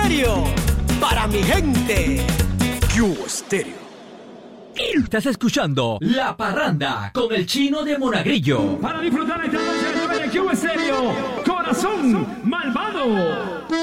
Stereo. Para mi gente. Cubo Stereo. Estás escuchando La Parranda con el Chino de Monagrillo. Para disfrutar esta noche de Cubo Stereo. Corazón Malvado.